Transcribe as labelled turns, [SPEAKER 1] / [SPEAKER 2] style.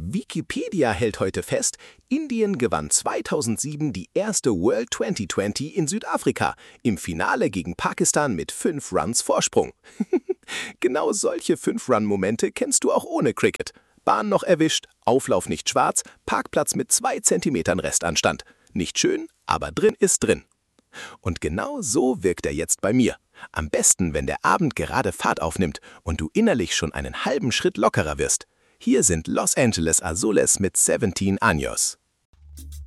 [SPEAKER 1] Wikipedia hält heute fest, Indien gewann 2007 die erste World 2020 in Südafrika, im Finale gegen Pakistan mit 5 Runs Vorsprung. Genau solche 5-Run-Momente kennst du auch ohne Cricket. Bahn noch erwischt, Auflauf nicht schwarz, Parkplatz mit 2 Zentimetern Restanstand. Nicht schön, aber drin ist drin. Und genau so wirkt er jetzt bei mir. Am besten, wenn der Abend gerade Fahrt aufnimmt und du innerlich schon einen halben Schritt lockerer wirst. Hier sind Los Angeles Azules mit 17 Años.